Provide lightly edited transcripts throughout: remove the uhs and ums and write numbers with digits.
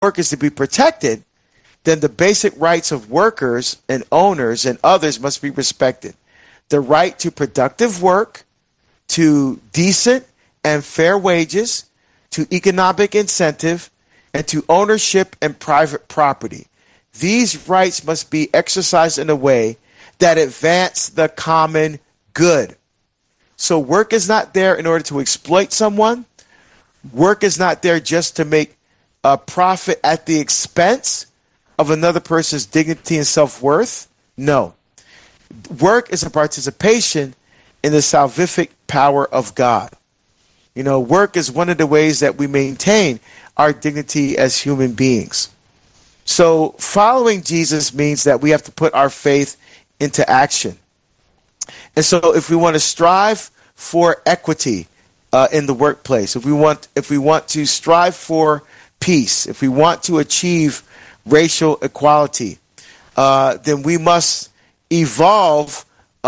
work is to be protected, then the basic rights of workers and owners and others must be respected. The right to productive work, to decent and fair wages, to economic incentive, and to ownership and private property. These rights must be exercised in a way that advance the common good. So work is not there in order to exploit someone. Work is not there just to make a profit at the expense of another person's dignity and self-worth. No. Work is a participation in the salvific power of God. You know, work is one of the ways that we maintain our dignity as human beings. So following Jesus means that we have to put our faith into action. And so if we want to strive for equity in the workplace, if we want to strive for peace, if we want to achieve racial equality, then we must evolve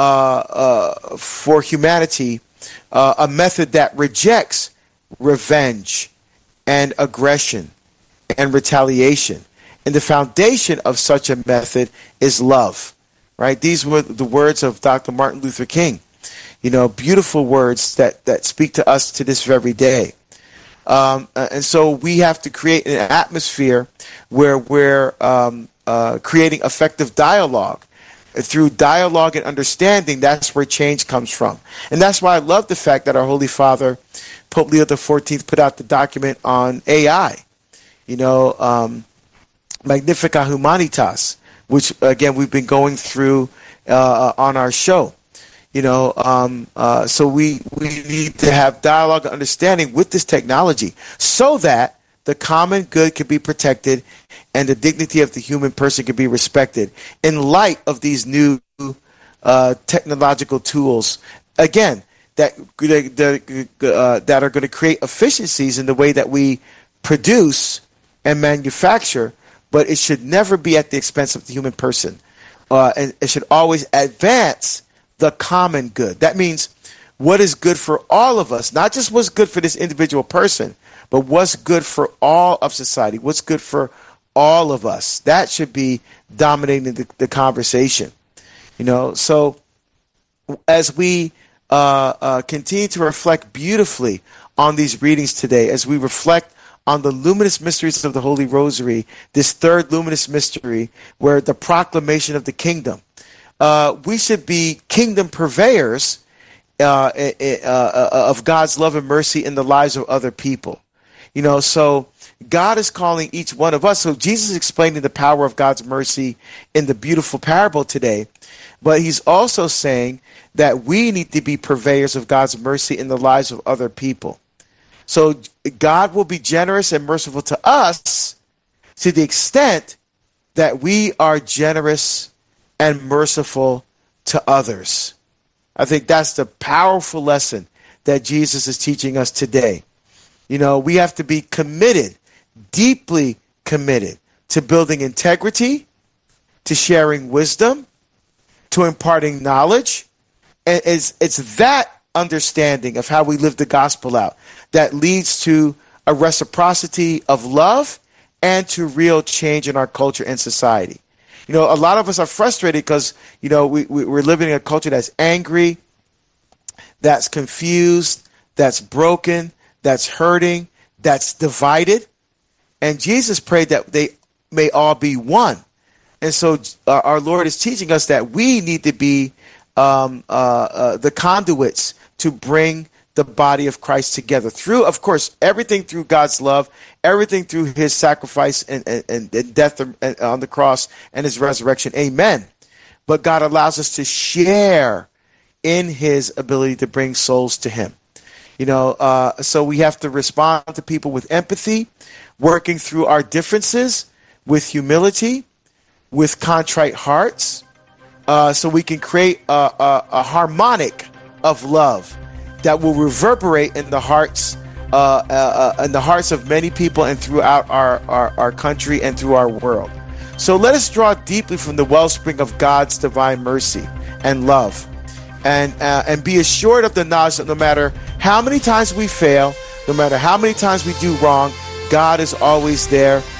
for humanity a method that rejects revenge and aggression and retaliation. And the foundation of such a method is love, right? These were the words of Dr. Martin Luther King. You know, beautiful words that speak to us to this very day. And so we have to create an atmosphere where we're creating effective dialogue. Through dialogue and understanding, that's where change comes from. And that's why I love the fact that our Holy Father, Pope Leo XIV, put out the document on AI, you know, Magnificat Humanitas, which, again, we've been going through on our show. You know, so we need to have dialogue and understanding with this technology so that the common good can be protected and the dignity of the human person can be respected in light of these new technological tools, again, that are going to create efficiencies in the way that we produce and manufacture, but it should never be at the expense of the human person. And it should always advance the common good. That means what is good for all of us, not just what's good for this individual person, but what's good for all of society, what's good for all of us. That should be dominating the conversation. You know, so as we continue to reflect beautifully on these readings today, as we reflect on the luminous mysteries of the Holy Rosary, this third luminous mystery, where the proclamation of the kingdom, we should be kingdom purveyors of God's love and mercy in the lives of other people. You know, so God is calling each one of us. So Jesus is explaining the power of God's mercy in the beautiful parable today. But he's also saying that we need to be purveyors of God's mercy in the lives of other people. So God will be generous and merciful to us to the extent that we are generous and merciful to others. I think that's the powerful lesson that Jesus is teaching us today. You know, we have to be committed, deeply committed to building integrity, to sharing wisdom, to imparting knowledge. And it's that understanding of how we live the gospel out that leads to a reciprocity of love and to real change in our culture and society. You know, a lot of us are frustrated because, you know, we're living in a culture that's angry, that's confused, that's broken, that's hurting, that's divided. And Jesus prayed that they may all be one. And so our Lord is teaching us that we need to be the conduits to bring the body of Christ together through, of course, everything through God's love, everything through his sacrifice and death on the cross and his resurrection. Amen. But God allows us to share in his ability to bring souls to him. You know, so we have to respond to people with empathy, working through our differences with humility, with contrite hearts, so we can create a harmonic of love that will reverberate in the hearts of many people and throughout our country and through our world. So let us draw deeply from the wellspring of God's divine mercy and love, and be assured of the knowledge that no matter how many times we fail, no matter how many times we do wrong, God is always there